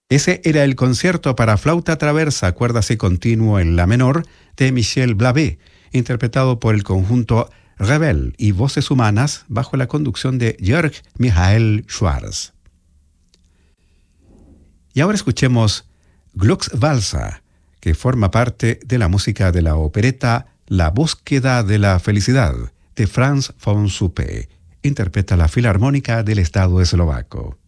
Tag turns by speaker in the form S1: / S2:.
S1: Ese era el concierto para flauta traversa, cuerdas y continuo en la menor de Michel Blavé, interpretado por el conjunto Rebel y Voces Humanas bajo la conducción de Jörg Michael Schwarz. Y ahora escuchemos Glücksvalsa, que forma parte de la música de la opereta La búsqueda de la felicidad, de Franz von Suppe. Interpreta la Filarmónica del Estado Eslovaco.